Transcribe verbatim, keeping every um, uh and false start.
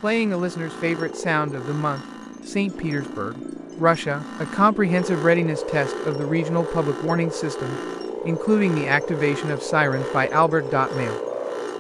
Playing a listener's favorite sound of the month, Saint Petersburg, Russia, a comprehensive readiness test of the regional public warning system, including the activation of sirens by Albert Mail.